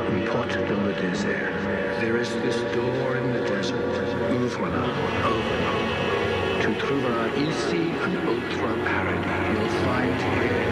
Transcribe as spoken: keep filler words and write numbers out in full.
une porte dans le désert. There is this door in the desert. Ouvre-la, ouvre-la. Tu trouveras ici un autre paradis. You'll find here